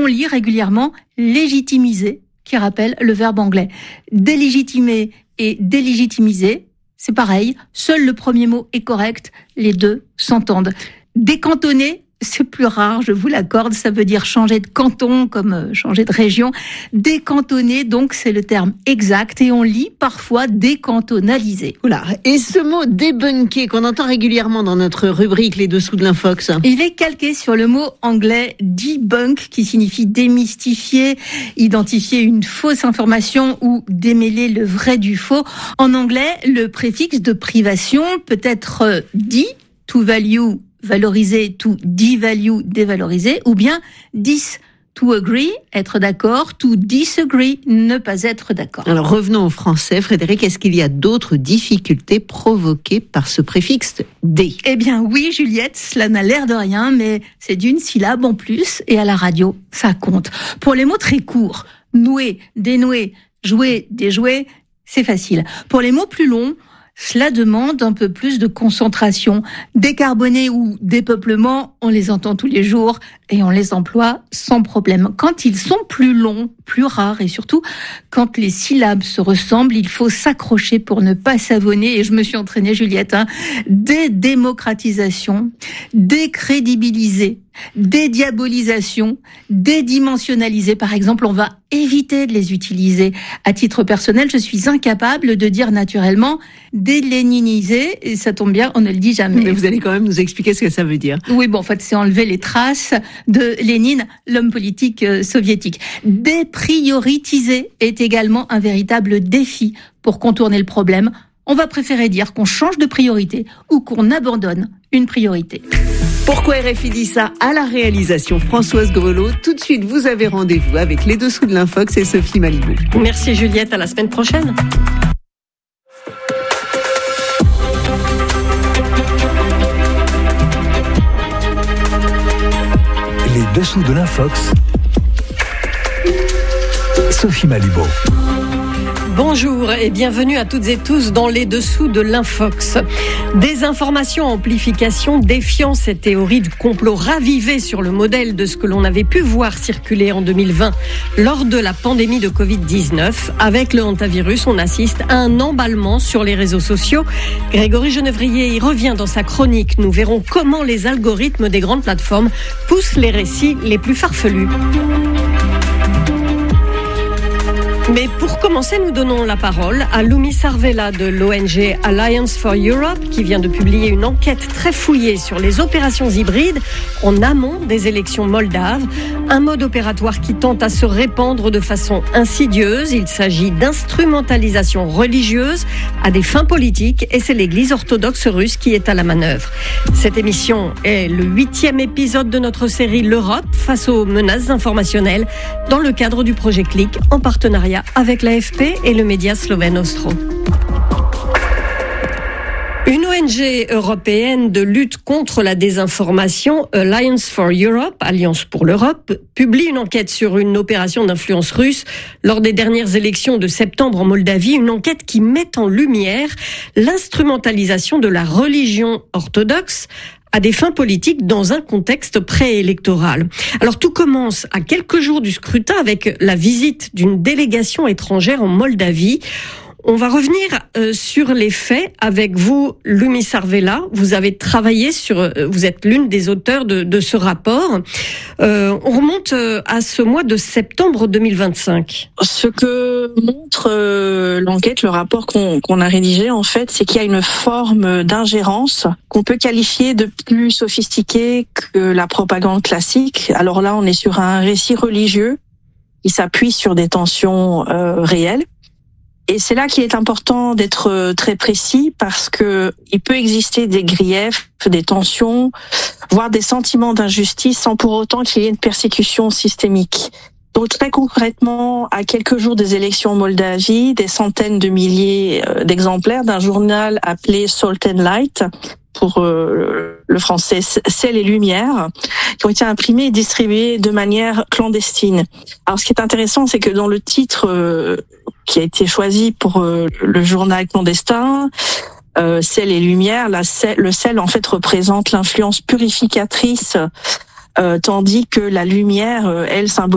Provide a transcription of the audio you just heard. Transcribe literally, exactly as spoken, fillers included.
lit régulièrement légitimiser, qui rappelle le verbe anglais. Délégitimer et délégitimiser, c'est pareil. Seul le premier mot est correct, les deux s'entendent. Décantonner, c'est plus rare, je vous l'accorde, ça veut dire changer de canton comme changer de région. Décantonner, donc, c'est le terme exact et on lit parfois décantonaliser. Oula, et ce mot débunker qu'on entend régulièrement dans notre rubrique Les Dessous de l'Infox. Il est calqué sur le mot anglais debunk qui signifie démystifier, identifier une fausse information ou démêler le vrai du faux. En anglais, le préfixe de privation peut être dit, to value, valoriser, to devalue, dévaloriser, ou bien dis, to agree, être d'accord, to disagree, ne pas être d'accord. Alors revenons au français. Frédéric, est-ce qu'il y a d'autres difficultés provoquées par ce préfixe dé ? Eh bien oui, Juliette, cela n'a l'air de rien, mais c'est d'une syllabe en plus, et à la radio, ça compte. Pour les mots très courts, nouer, dénouer, jouer, déjouer, c'est facile. Pour les mots plus longs, cela demande un peu plus de concentration. Décarboner ou dépeuplement, on les entend tous les jours et on les emploie sans problème. Quand ils sont plus longs, plus rares et surtout quand les syllabes se ressemblent, il faut s'accrocher pour ne pas savonner. Et je me suis entraînée, Juliette, hein. Dédémocratisation, décrédibiliser, dédiabolisation, dédimensionnaliser. Par exemple, on va éviter de les utiliser. À titre personnel, je suis incapable de dire naturellement déléniniser, et ça tombe bien, on ne le dit jamais. Mais vous allez quand même nous expliquer ce que ça veut dire. Oui, bon, en fait, c'est enlever les traces de Lénine, l'homme politique euh, soviétique. Déprioritiser est également un véritable défi pour contourner le problème. On va préférer dire qu'on change de priorité ou qu'on abandonne une priorité. Pourquoi R F I dit ça à la réalisation Françoise Grelot. Tout de suite, vous avez rendez-vous avec Les Dessous de l'Infox et Sophie Malibaud. Merci Juliette, à la semaine prochaine. Les Dessous de l'Infox, Sophie Malibaud. Bonjour et bienvenue à toutes et tous dans les dessous de l'Infox. Désinformation, amplification, défiance et théorie du complot ravivée sur le modèle de ce que l'on avait pu voir circuler en deux mille vingt lors de la pandémie de covid dix-neuf. Avec le hantavirus, on assiste à un emballement sur les réseaux sociaux. Grégory Genevrier y revient dans sa chronique. Nous verrons comment les algorithmes des grandes plateformes poussent les récits les plus farfelus. Mais pour commencer, nous donnons la parole à Lumi Sarvela de l'O N G Alliance for Europe qui vient de publier une enquête très fouillée sur les opérations hybrides en amont des élections moldaves. Un mode opératoire qui tente à se répandre de façon insidieuse. Il s'agit d'instrumentalisation religieuse à des fins politiques et c'est l'Église orthodoxe russe qui est à la manœuvre. Cette émission est le huitième épisode de notre série L'Europe face aux menaces informationnelles dans le cadre du projet Click en partenariat avec l'A F P et le média slovène Ostro. Une O N G européenne de lutte contre la désinformation, Alliance for Europe, Alliance pour l'Europe, publie une enquête sur une opération d'influence russe lors des dernières élections de septembre en Moldavie, une enquête qui met en lumière l'instrumentalisation de la religion orthodoxe à des fins politiques dans un contexte préélectoral. Alors tout commence à quelques jours du scrutin avec la visite d'une délégation étrangère en Moldavie. On va revenir euh, sur les faits avec vous, Lumi Sarvela. Vous avez travaillé sur, euh, vous êtes l'une des auteurs de, de ce rapport. Euh, on remonte euh, à ce mois de septembre deux mille vingt-cinq. Ce que montre euh, l'enquête, le rapport qu'on, qu'on a rédigé, en fait, c'est qu'il y a une forme d'ingérence qu'on peut qualifier de plus sophistiquée que la propagande classique. Alors là, on est sur un récit religieux qui s'appuie sur des tensions euh, réelles. Et c'est là qu'il est important d'être très précis parce que il peut exister des griefs, des tensions, voire des sentiments d'injustice sans pour autant qu'il y ait une persécution systémique. Donc très concrètement, à quelques jours des élections en Moldavie, des centaines de milliers d'exemplaires d'un journal appelé Salt and Light, pour euh, le français Sel et Lumière, qui ont été imprimés et distribués de manière clandestine. Alors ce qui est intéressant, c'est que dans le titre euh, qui a été choisi pour euh, le journal clandestin, euh, Sel et Lumière, la sel, le sel en fait représente l'influence purificatrice, euh, tandis que la lumière, euh, elle, symbolise